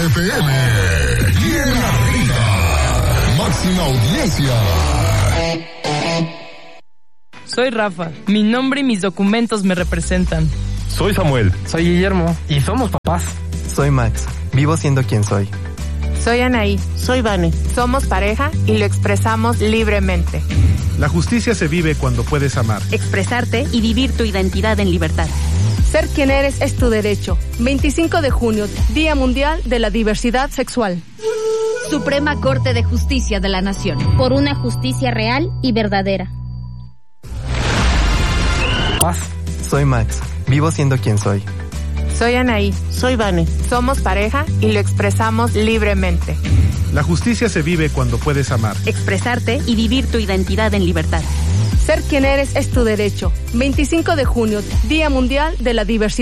FM. Bien arriba. Máxima audiencia. Soy Rafa. Mi nombre y mis documentos me representan. Soy Samuel. Soy Guillermo. Y somos papás. Soy Max. Vivo siendo quien soy. Soy Anaí. Soy Vane. Somos pareja y lo expresamos libremente. La justicia se vive cuando puedes amar. Expresarte y vivir tu identidad en libertad. Ser quien eres es tu derecho. 25 de junio, Día Mundial de la Diversidad Sexual. Suprema Corte de Justicia de la Nación. Por una justicia real y verdadera. Paz. Soy Max. Vivo siendo quien soy. Soy Anaí. Soy Vane. Somos pareja y lo expresamos libremente. La justicia se vive cuando puedes amar. Expresarte y vivir tu identidad en libertad. Ser quien eres es tu derecho. 25 de junio, Día Mundial de la Diversidad.